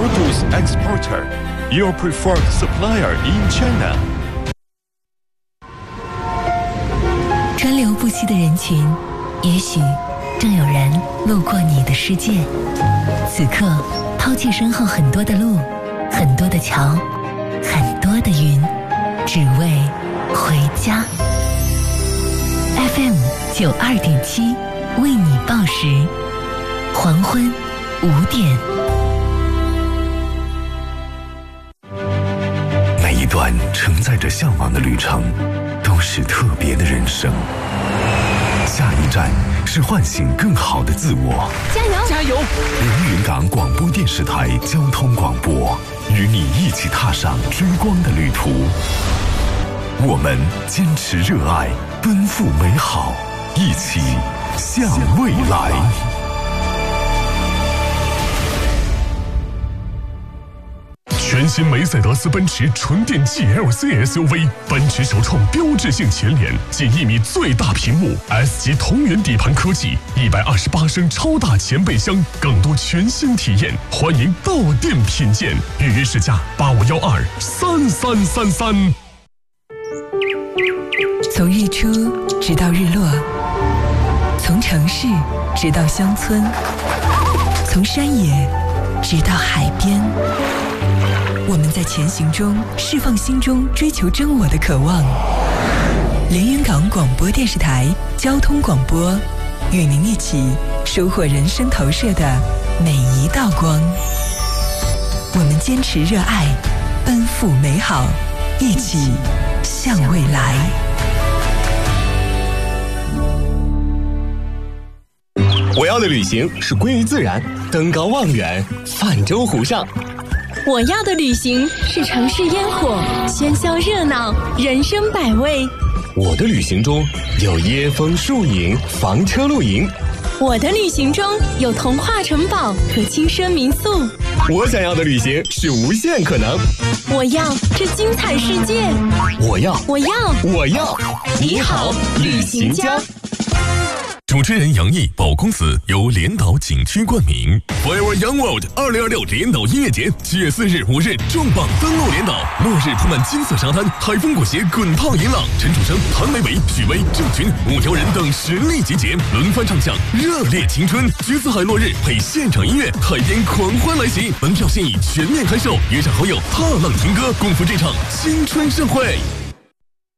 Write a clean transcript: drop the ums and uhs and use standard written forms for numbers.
produce exporter, your preferred supplier in China. 川流不息的人群，也许正有人路过你的世界。此刻，抛弃身后很多的路，很多的桥，很多的云，只为回家。FM 92.7为你报时，黄昏5点。 每一段承载着向往的旅程，都是特别的人生。下一站是唤醒更好的自我。 加油！加油！ 连云港广播电视台交通广播，与你一起踏上追光的旅途。我们坚持热爱，奔赴美好，一起向未来。 全新梅赛德斯奔驰纯电 GLC SUV， 奔驰首创标志性前脸，近1米最大屏幕 ，S 级同源底盘科技，128升超大前备箱，更多全新体验，欢迎到店品鉴，预约试驾85123333。 从日出直到日落，从城市直到乡村，从山野直到海边。我们在前行中释放心中追求真我的渴望。连云港广播电视台交通广播，与您一起收获人生投射的每一道光。我们坚持热爱，奔赴美好，一起向未来。 我要的旅行是归于自然，登高望远，泛舟湖上。 我要的旅行是城市烟火，喧嚣热闹，人生百味。 我的旅行中有椰风树影，房车露营。 我的旅行中有童话城堡和轻奢民宿。 我想要的旅行是无限可能。 我要这精彩世界。 我要。 你好，旅行家。 主持人杨毅、宝公子由连岛景区冠名。Forever Young World 2026连岛音乐节7月4日、5日重磅登陆连岛，落日铺满金色沙滩，海风裹挟滚烫银浪，陈楚生、谭维维、许巍、郑钧5条人等实力集结，轮番唱响热烈青春。橘子海落日配现场音乐，海边狂欢来袭，门票现已全面开售，约上好友踏浪听歌，共赴这场青春盛会。